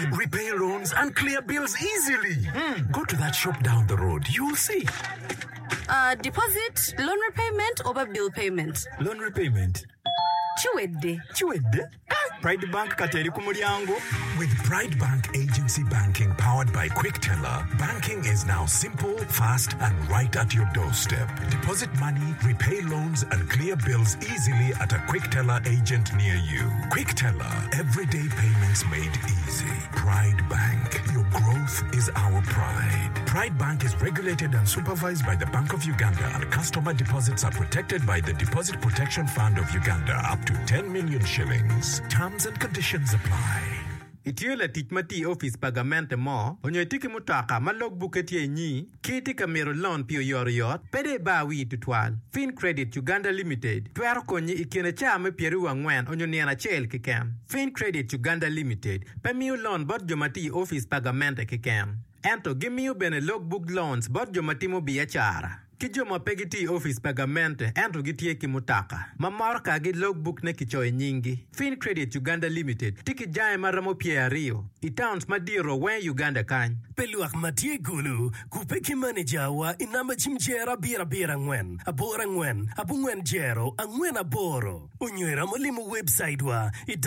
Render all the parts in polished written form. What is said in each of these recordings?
repay loans and clear bills easily. Go to that shop down the road. You'll see. Deposit, loan repayment, or bill payment? Loan repayment. Chiwedde. Pride Bank kateri kumulyango. With Pride Bank Agency Banking powered by QuickTeller, banking is now simple, fast, and right at your doorstep. Deposit money, repay loans, and clear bills easily at a QuickTeller agent near you. QuickTeller, everyday payments made easy. Pride Bank, your growth is our pride. Pride Bank is regulated and supervised by the Bank of Uganda, and customer deposits are protected by the Deposit Protection Fund of Uganda up to 10 million shillings. Terms and conditions apply. Itiyola titmati office pagamente mo, onyetiki mutaka malog buketi nyi, kiti kamero loan pio yoriyot, pede bawi tutwal. Fin Credit Uganda Limited, tuero konyi ikene chame pieru wangwen onyoniana chel kikem. Fin Credit Uganda Limited, pemiu loan bot jomati office pagamente kikem. Ento gimiu bene logbook loans bot jomati mo biachara. Kijomo pegiti office pagamente ento gitie kimutaka. Mamorka gi logbook ne kichoe nyingi. Fin Credit Uganda Limited tiki jae maramo Rio. Itowns madiro wen Uganda kany. Peluak matie gulu kupeki manager wa inamba chimjera bira ngwen. Abora ngwen, abu ngwen jero, angwen aboro. Unywera molimu website wa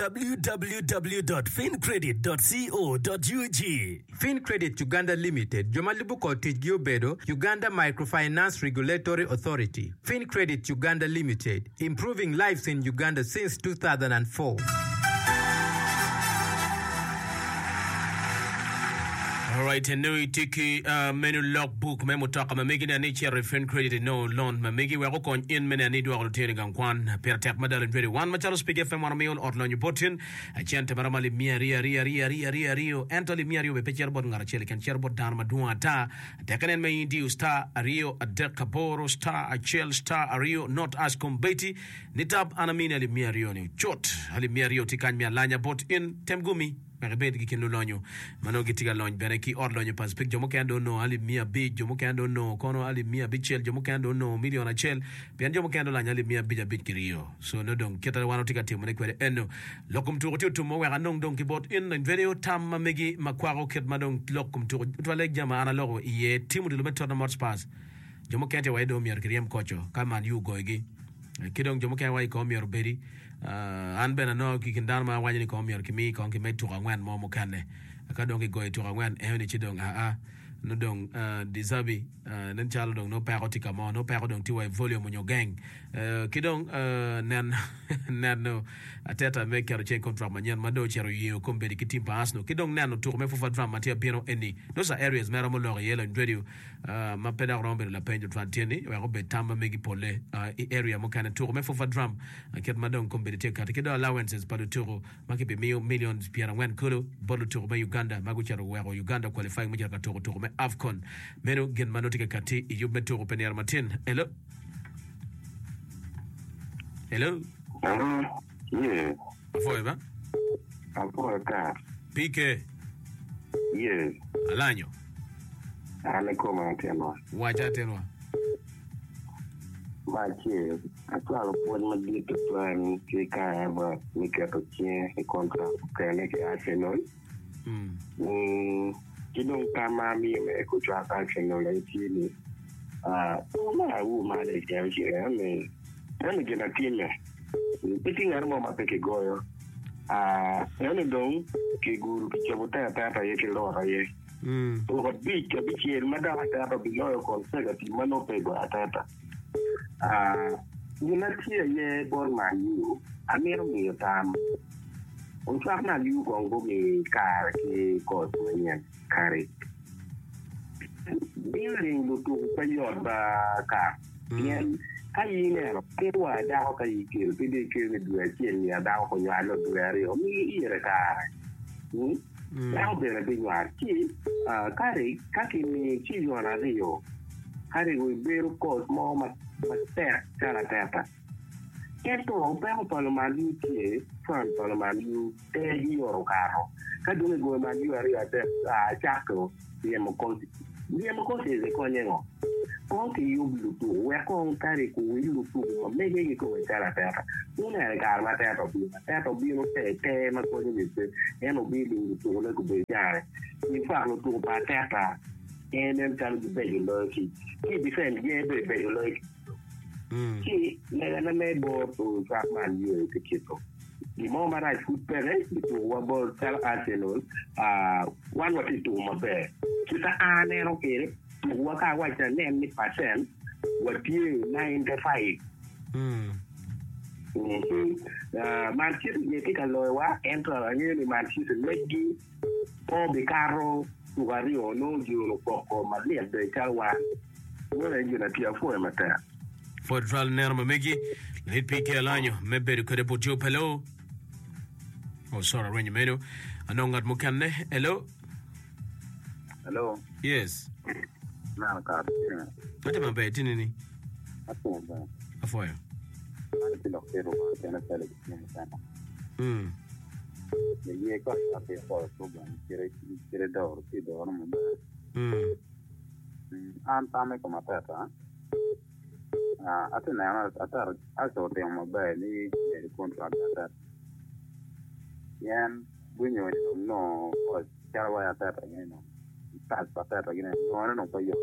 www.fincredit.co.ug. Fin Credit Uganda Limited, Jomalibu Cottage Giobedo, Uganda Microfinance Regulatory Authority. Fin Credit Uganda Limited, improving lives in Uganda since 2004. All right, and now tiki menu logbook memo talk ma megi na nature Fin Credit no loan ma megi we ko in mena ni do rotere gankwan per tek madal very one machalo speak FM on mail or non potin a chente maramali rio entoli rio be pecher bod ngara chele kan cherbot dan ma duata tekanen me indi star rio adekaboro star a chel star rio not as combati nitab anamina li rio ni chot ali rio tikan mi alanya bot in temgumi Merebed ki kinu lonyo mano gitiga lonyo bene ki or lonyo paspik jomo kando no ali mia bi jomo kando no kono ali mia bichel jomo kando no miliona chel bien jomo kando la nyali mia bija bit kirio so no don keta wano tika timu ne kwere eno lokum tu tu mo wa non don ki bot in video tam megi makwaro ket madon lokum tu twale jama ana logo ye timu de meto na mot pass jomo kente wa do mier kiriem kocho kama yu goigi kidong jomo kan wa ko mier bedi an bena no ki kindan ma wajini ko mier kimi ko ki metu ngwan mo mo kanne ka dong ki go tu ngwan e ni chidong no dong disabi nen chalo dong no pa tika mo no pa dong tiwa volume nyo gang kidong nan no ateta me kero chen contract manyan mado chero yo kombe di kitimpa asno kidong nan to me fufa drama matia piano eni those are areas mera mo lo yelo radio ma peda rombe la penjo twanteni we go betamba megi pole area mo kana to me fufa drum ket madong kombe di tika kido allowances pado to makibe millions piano wen kulo bodo to me Uganda magu chero we Uganda qualifying mo chero to me Afcon meno gen manotika kati yube to open Martin hello yeah Forever Apoa PK yes Alanyo koma tena wacha tena mache atwalo pon madito plan kika ba mikato chie e kontra kene ke Arsenal kidong kama mi me ko chwa Arsenal le chini ma le jaji me gena time picking armo ma peke goyo ene dong ke guru ke chobota tata ye ke lora ye to bi ke bi che madama tata bi loyo kon sega ti mano pego atata nina tie ye borman yu amero mi tam on fa na yu gongo mi kar ke ko nyen kare building lu tu pa yo ba ka yen kai ne ke wa da ko kai ke bi de ke ne du ke ni da ko ya lo du ya ri o mi ire ka ya o de bi wa ki kare ka ki ni chi yo na ri yo kare we beru ko mo ma ter kala tata esto pe ko lo mali ki fan to lo mali te yo karo ka du ne go mali ari ate chako ye mo ko se ko nyengo Con che io bluetooth, e con carico il bluetooth, me che cominciare a terra. Non è che arma terra non te, ma cosa dice? E non vedi il bluetooth, le cominciare. Mi fanno tu per terra, e non c'è di bello, chi difende, è bello. Chi, nella me bordo, fa male, che chiedo. Di momento I food parents itu wabol sel Arsenal one what itu mabe kita ane no kere waka wacha nem ni percent wati 95 Manchester ye kalau wa entra ni Manchester lagi o bicaro tugario no giuro poco ma lì de calwa wala jina pia fo mata Fodral nerma megi lit pike alanyo mebe ko de bojo pelo. Oh, sorry, when you made it. Anongat Mukande. Hello? Hello? Yes. No, God. What am I betting in? A foil. The year got up here for a program. Get a door, see the ornament. I'm Tommy Comatata. I think I saw them on my bed, the contract that. Yan bunyo no charawa ya tata ngeno tas patata ngeno no pa yo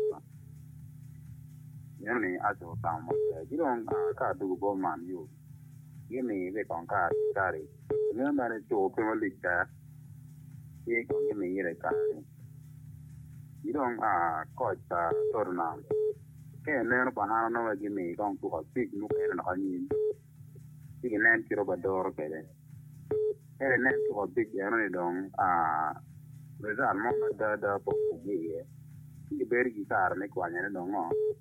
yan ni aso tamo girong ka du go man yu yemi be kon ka kari no mare to pe lika ye ko yemi yere ka girong ko ta torna ke ne no pa na no yemi kon ku ko pig nu ke na ni sigenen kiro bador ke net to big yarone dong result mo da po ye di bergi tar ne kwa nyane dong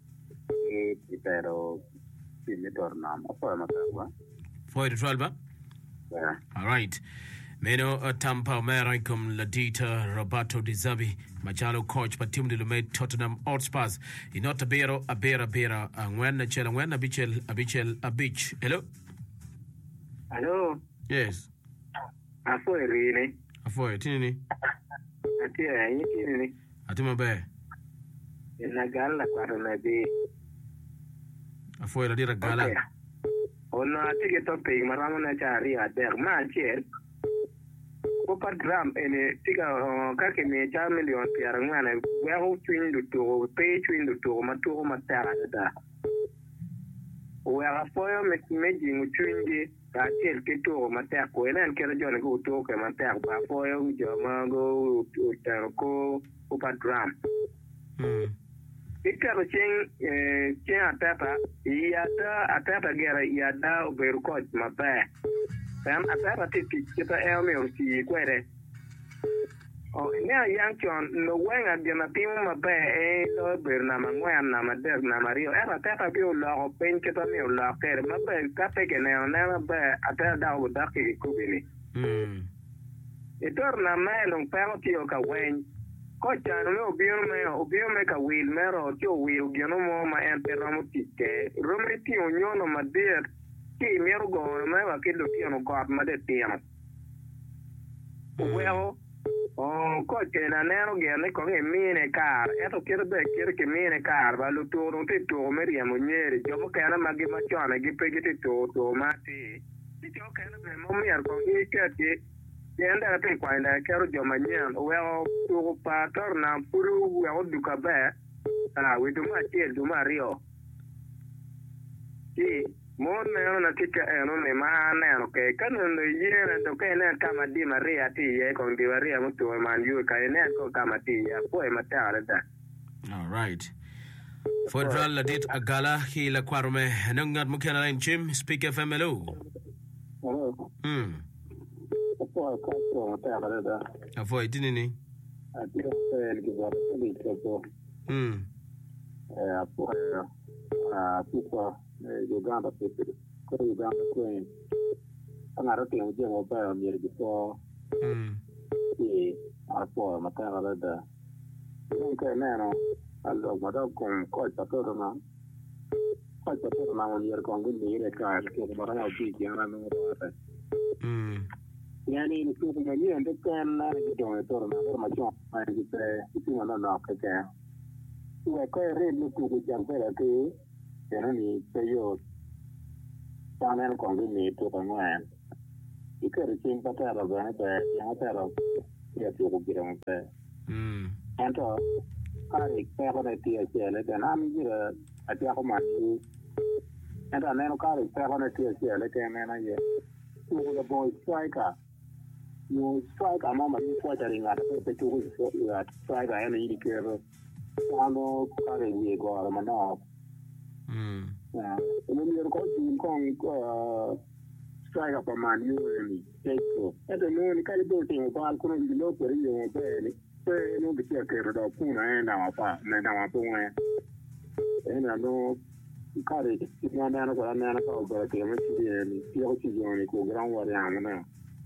pero sin torna mo po ma kwa For the trial ba? Yeah. All right. Meno Tampa Americum Ladita Roberto Di Zabi Machalo coach but team Lume Tottenham Hotspurs Inota Bero Abera Ngwen Chela Ngwen Abich. Hello? Hello? Yes. Afoy rini. Afoy tini. Ati ayi tini. Ati mabe. Ina gala kwa nabi. Afoy la dira gala. Ono ati ke topic maramo na chari ader ma chiel. Ko program ene tiga ka ke me cha million piara ngana we ho twin to pay twin to matara da. We are foyo meji mutwingi ka chiel ke to matara ko enen ke jone ko to ke matara ba foyo joma go ko program. Ikaro ching atata atata gera yada oberukot mabe. Sam atata titi kita elme usi kwere. Oh, ina yang chon no wenga gena timu mabe no berna mangwan na mader na mario. Atata bi ulo pen kita mi ulo ker mabe kape kene na mabe atata da udaki kubini. Itorna melong pero tio ka wen. Kocha no obio me ka wil mero tio wil geno mo ma ente ramo tike rometi onyono mader ki mero go me wa kido tio no ko ma de tio well kocha na nero gene ko e mine kar eto kirbe kirke mine kar ba lu to no te to meri amonyere jomo kana magi ma chona gi pegiti to mati ti kana be mo mi ar ko ikati yenda te kwanda kero joma nyen well to pator na puru we duka be we do ma tiel do mario ti mon na tika eno ne ma na no ke kan no yene to ke na kama di maria ti ye ko di maria mutu man yu ka ne ko kama ti ya ko e mata da. All right. Fodral ladit agala hila kwarume nungat mukena line Jim speak FM hello. Hello. Apo ka ko mata da. Avoid dinini. Atiro el que va a salir todo. Apo Uganda people. Ko Uganda ko en. Angara te uje mo ba mi ri ko. Apo mata da. Nunca neno. Allo mada con ko patoro na. Ko patoro na mo yer ko ngi ni re ka ke mara na bi ki ana no ra. Yani ni tu ni ande kan na ni to na ma cho ma ni pe tu na na ka ka we ko re lu ku jam pe la ke ya ni pe yo ta na ko ni to ko ngwan ikere chin pata ra ba ba ya ta ra ya to ko gira mo pe anto ai pe ko na ti ya le da na mi gira ati ko ma tu anda na no ka ri pe ko na ti ya le ke na ye tu ko boy striker no striker mama ni kwa ta ringa pe tu ko so ya striker ya ni ke ro ano ka ri ye go ara ma na no mi ro ko ti ko striker pa man yu ni teko eto no ni ka do ti ko al ko ni lo ko ri yo pe ni pe no bi ke ro do ku na na pa na na pa we ena no ka ri ti na na ko na ko ba ke ma ti ni ti ko ti yo ni ko gran wa ya na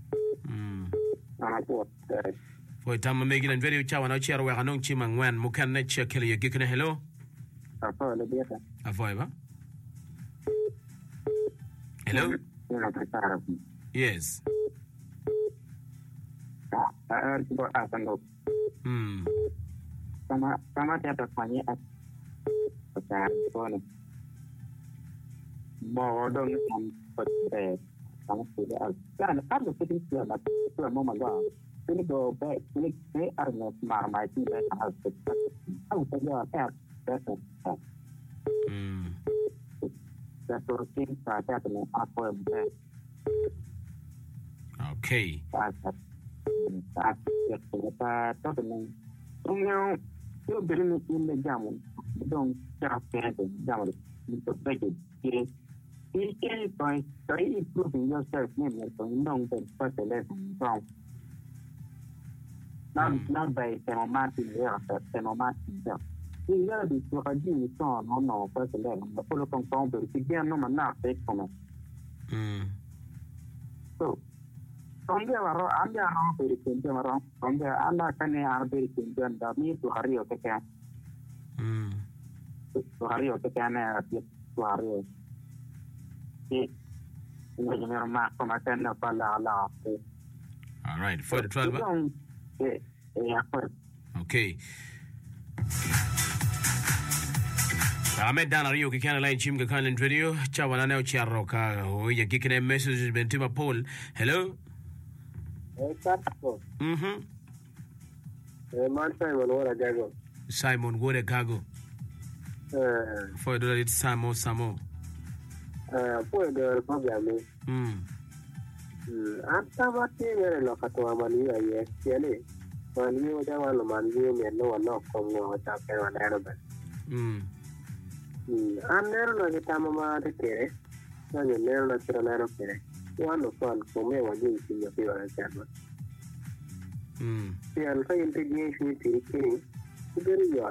ana po foi tam megi nan video chawa na chero wa kanong chi mangwan mukan na che kele gikne hello apa le biasa avoy ba hello no prepara yes ko asando sama te tafanya apa ko ni mo dong am pete sama sudah kan ada sedikit selama mo maga ini do baik ini arno marmai ti baik hal au saja betul Turkin saja dengan apa yang baik. Okay. Saat kita tahu dengan umumnya itu beri ini jamu, dong cara kerja jamu itu baik. Ini by improving yourself ni dong dan perselet from. Not by semamati ya, semamati ya. Il y a des produits qui sont non personnels. On peut le comprendre. C'est bien non maintenant avec comment. So, on dia waro anda no beri kunjung waro. On dia anda kane ar beri kunjung da mi tu hari oke kan. Tu hari oke kan tu hari. Ini jenis mak pemakan apa la. All right, for the 12. Okay. Ahmed Dana Rio ki kana line chim ka kan radio chawa na neo chiaro ka o ya kikene message bentima Paul hello Exacto. Man Simon ora gago. Simon gore gago foi do it Samo poi del programma anta mati ngere lo katwa mani aye tiene mani o jawa lo mani me no ko no ta ke wa nero ba nero no ke tama ma de kere no nero no tira nero kere wano fan ko me wa ji ti yo piwa chama ti al fa integration ti ke very yacht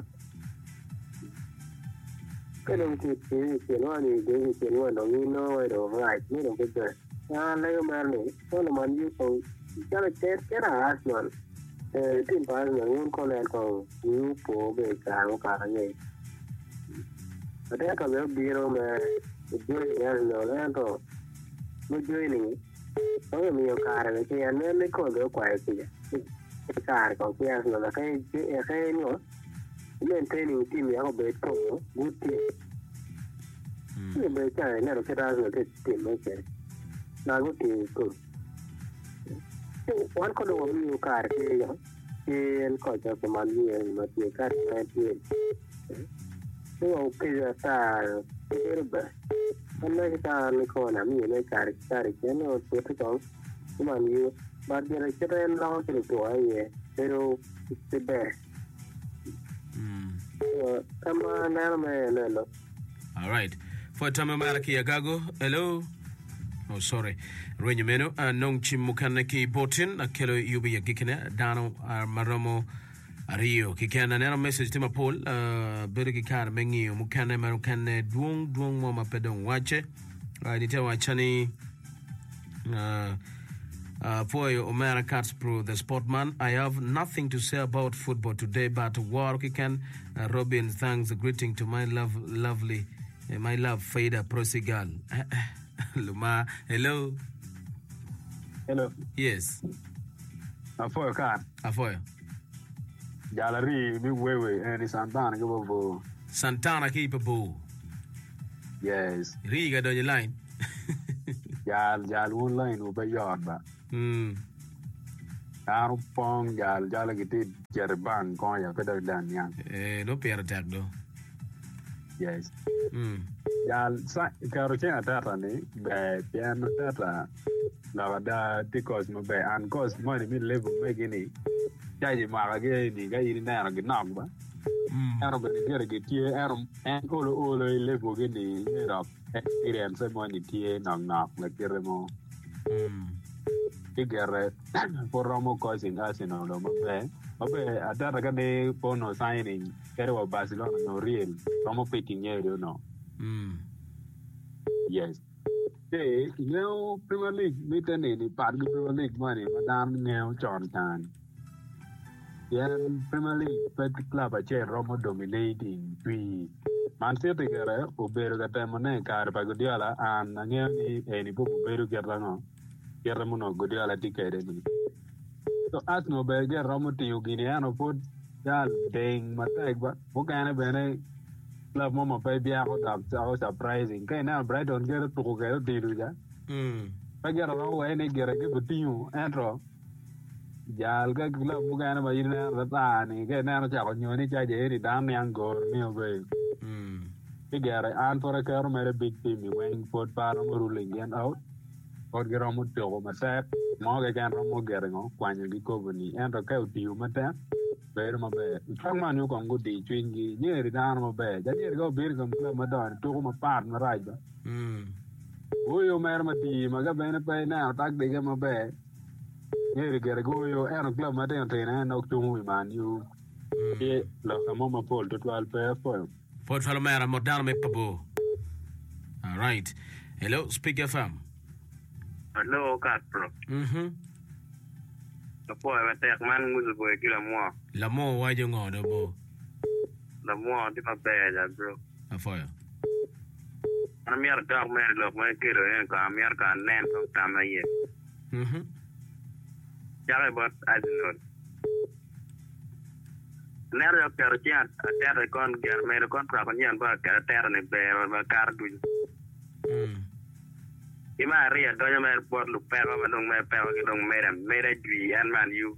pero que no ni de que no no pero right no que le mane solo mandi con ya le era asman tin pa no un con el con un po be ka no ka ne ada ka be biro me yo ya no le to no yo ni no mi ka re que ya ne ko do kwa que ka ko ya no la que no maintaining team ya be to good team ni be ka ne ro que da no que team okay na good team ko wan ko do mi ka re yo el ko ja ko man ni ma ti ka ta ti o ke ya ta erba anna ka ni ko na mi ne ka re ke no to to man ni ba de re ke na ko to ai pero it's best. Come on, hello. All right. For Tamamara Yagago, hello. Oh, sorry. Renyameno, Nong Chimukanaki Botin, Akelo Yubi Yakikene, Dano, Maromo, Ario, Kikana, and a message to my Paul, Bergikar, Mengi, Mukane, Marukane, Dung, Mama Pedon, Wache, Nita Wachani, for Omara Katspro, the sportman. I have nothing to say about football today, but work can. Robin, thanks. Greeting to my love, Faida Prosigal. Luma, hello. Hello. Yes. Afoyo ka. Afoyo. Gallery, big way, and Santana go. Santana keep a boo. Yes. Riga do your line. Jal one line over yard ba. Aru pong jal giti jerban ko ya kada dan yang. No pair attack do. Yes. Jal sa karo chen atata ni be piano tata la da because mo be an cause money mi level me gini. Jaji ma ga ni ga iri na ga nak ba. Ero be dire ge tie ero en ko level gini ero experience mo ni tie nak la kire mo. Igere porromo cousin Arsenal no mabe atara kane pono signing kere wa Barcelona no real romo petinero no yes Premier League mitene ni part Premier League money madam ngeo chon tan Premier League pet club ache romo dominating three Man City kere obero katemone kar Guardiola an ngeo ni eni po obero kerano Ramuno Guardiola ticket. So Arsenal be get Ramuti Guineano put that dang Matagba. What kind of bene club mama baby out of surprising. Can now Brighton get a to get a deal. I get a long way and get a give to you, Andrew. Jalga club Mugana by the get now on you any charge damn young girl near way. You get an for a car made a big team when put Param ruling and out. Get on with the Matap, Morgan Romo getting on, when you go ni and a cow to you, Matap. Bear my bed. Someone you can go to Twingy, near the down of bed. Then you go build some Madon, to my partner, right? Who you marry my team? I got better pay now, take the game of bed. Here you get a go, you and a club, my damn train, and no to man, you. Yeah, look, a mama pull to 12 pair for you. Fort Falomera, Modana Pabo. All right. Hello, Speak FM. Hello, Castro. The boy went take man was a boy, kill a more. La more, why you go, the boy? The more, if I bad, bro. A fire. I'm here, dog man, look, my kid, and come here, can land some time a year. Yeah, but I don't know. Never a pair of chance, a terror con get made a contract on young buck, a terror in a bear or a car to Ima ria donya mer port lu per ma dong mer per ke dong mer dwi an man you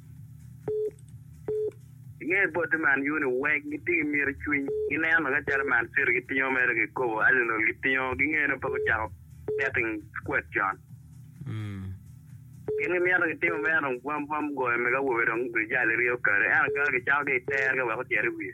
nge bot man you no wek ni ti mir chwin ina no ga jar man sir ki tinyo mer ke ko ali no ki tinyo gi nge no pa ko cha setting squat john ini mi ana ki tinyo mer no pam go me ga wo dong du ja le rio ka an ga ki cha ke ter ga wa ko ter wi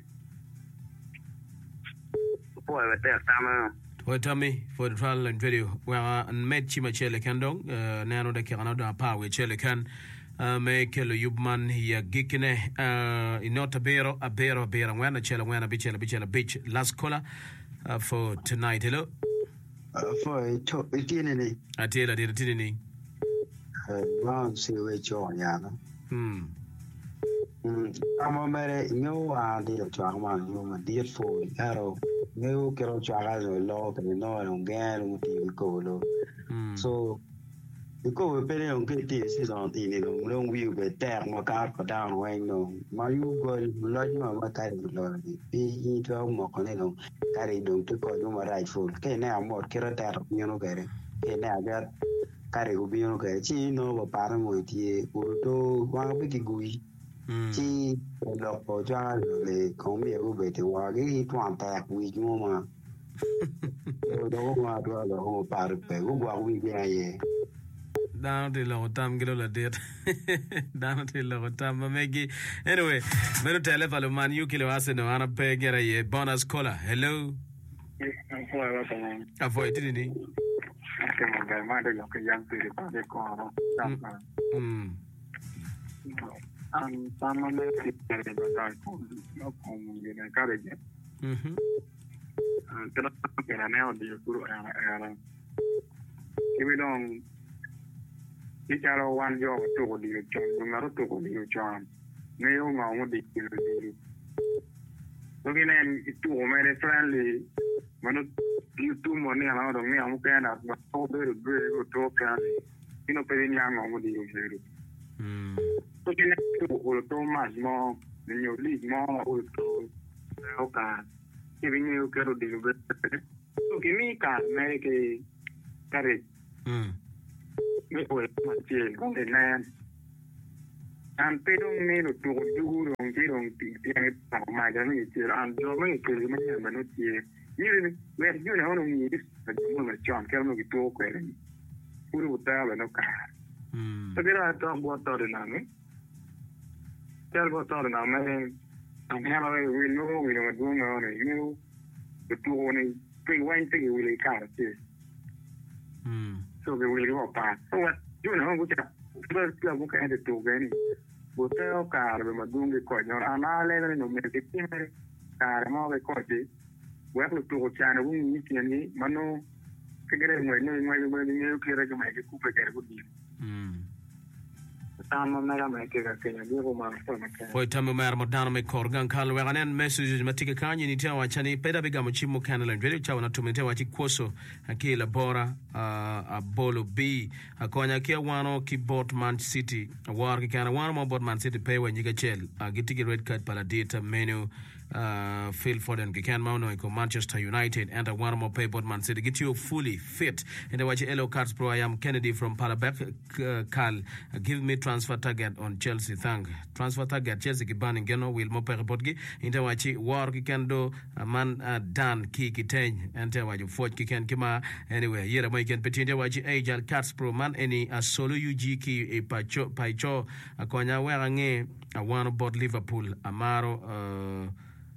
po wa ter tama Well, Tommy, for the trial and video, where I met Chima Chele Kandong, Nano de Kiranada Power, Chele Kan, make a Yubman, here Gikine, in not a bear, and when a Chela, when a beach, last caller for tonight. Hello? For a tinny. I tell I did a tinny. Round see which on Yana. I'm a very new idea to a man, you my dear for arrow. New Kero Chagas or law, and no one gan go. So, you go a penny on Kitty is on the long view, but there, my car go down, way no. My you go, like my kind of lord, be 12 more on carry them to call you my right foot. Can now more Kerata, you know, get it. Can now get carry who be okay. She know a paramoity, Uruto, one big gooey. Chi lo po cha le không biết có về thì qua cái toàn tạc quy chúng mà đó qua đó là họ bảo được về qua quy cái này down to low time get all that down to low time Maggie anyway me tell follow man you kilo Arsenal ana pe get a bonus caller hello avoid it ni cái một ngày mai đây là cái giang từ để để có Sama me sitere da no con viene carege. Però che la neo di puro era. Che mi don diciamo one job to di John, numero to di John. Ne io ma uno di di. Dove ne tu come friendly, ma no tu mo ne ala do mi amu che na ma to be to che ani. Ino per ni amo di Porque o Thomas mo, niño Lee mo, o ka, que vine yo quiero decir, porque mi ka me que care, me puede mantener con el nan. An pero me lo tuvo duro, un tiro, tiene para más de mí, tiro, an yo me que me llama no tiene. Mire, ver yo no me dice, yo me chon, que no que tuvo que era. Puro botaba no ka. Pero a todo botado na me. Tell botado na me. Am have a we know we don't go on you. The two only big one thing we like car too. So we will go apart. So what you know what first club look at the two gani. Hotel car we madungi ko no anale no me que tiene car mo que coche. We to chana we ni tiene mano que queremos no quiero que me que cupe que algo día. Foi tamu mer modana me korgan kal weganen messages matika kanyi ni tawa chani peda biga mochimo kanala ndwele chawa na tumete wachi koso akila bora abolo b akonya kia wano ki Botman City war ki kana wano mo Botman City pay when yiga chel gitiki red card pala data menu Phil Foden kikan mauno iko Manchester United and one more pay Botman City get you fully fit and watch Elo Cards Pro. I am Kennedy from Palabek Carl give me transfer target on Chelsea thank transfer target Chelsea kibani ngeno will mo pere botgi inte wachi war kikendo man dan ki kiteny ente waji fort kiken kima anyway yera mo iken petinde wachi Ejal Cards Pro man any solo UG ki paicho akonya werange one bot Liverpool Amaro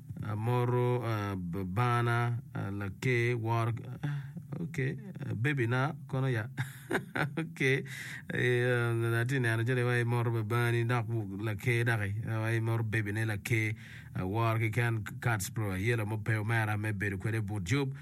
Bana Lake War okay baby na kono ya okay natini anajale wai mor bani na Lake dare wai mor baby ne Lake War can Cards Pro yela mo pe mara me be ko de boot job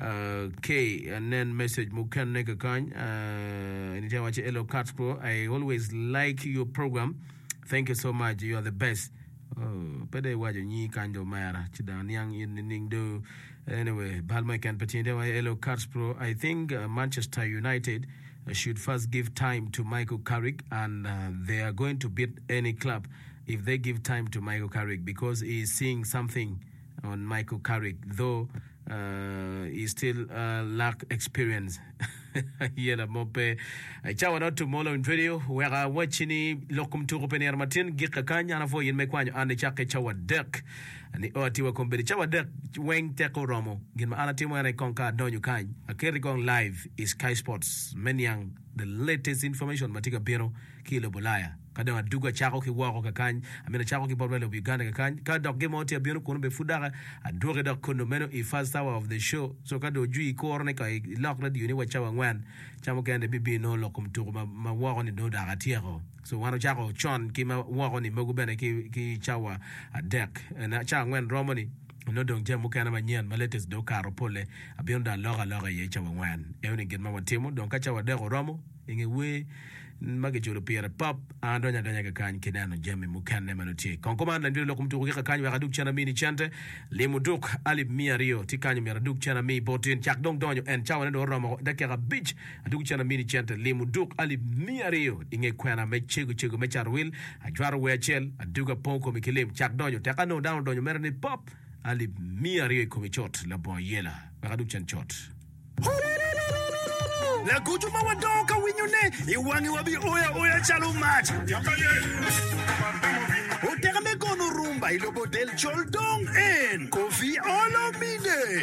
K and then message mo kan nega kan ni jawachi Elo Cards Pro. I always like your program. Thank you so much. You are the best. Oh, pede wajo ni kanjo mara chidan yang in do anyway balma can petinde wa Elo Cards Pro. I think Manchester United should first give time to Michael Carrick and they are going to beat any club if they give time to Michael Carrick because he's seeing something on Michael Carrick though he still lack experience. Yela mope chawa not tomorrow in video where watching lokum to open air Martin gika kanya na fo yin mekwanyo ande chake chawa dek ni otiwa kombeli chawa dek weng teko romo gin ana timo na konka donyu kany akeri gong live is Sky Sports menyang the latest information matika biro kilo bulaya kada duga chako ki wako kakany amena chako ki borwele Uganda kakany kada game oti biro kono be fudara adore da kono meno I first hour of the show so kada ojui korne ka lock radio ni wachawa ngwan chamo kende bibi no lokum to ma wako ni no daga tiero so wano chako chon ki ma wako ni mogubene ki chawa dek na cha ngwan romani no dong jam kana manyan maletes do karo pole abionda loga ye chawa ngwan yoni gin ma watimo don ka chawa dek romo inge we mage jolo piera pop andonya ka kan kinano jami mukane manuti konkomanda ndilo lokum to ka kan wa duk chana mini chante limu duk ali mia rio tikanyo mera duk chana mi botin chak dong donyo en chawa ndo romo dakika beach duk chana mini chante limu duk ali mia rio inge kwana me chego me charwil ajwaro we chel aduga ponko mikilim chak donyo takano down donyo mera ni pop ali mia rio komichot la boyela wa duk chan chot la kutu mawadoka winyune iwangi wabi oya chalo match uteka mekono rumba ilobo del choldong en Kofi Olomide